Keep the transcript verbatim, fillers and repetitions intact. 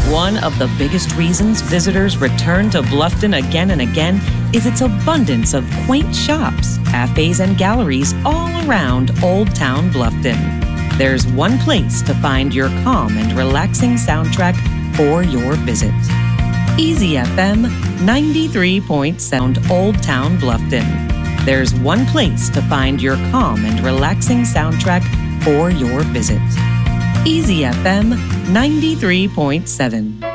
One of the biggest reasons visitors return to Bluffton again and again is its abundance of quaint shops, cafes, and galleries all around Old Town Bluffton. There's one place to find your calm and relaxing soundtrack for your visit. Easy F M ninety-three point seven Old Town Bluffton. There's one place to find your calm and relaxing soundtrack for your visit. Easy F M ninety-three point seven.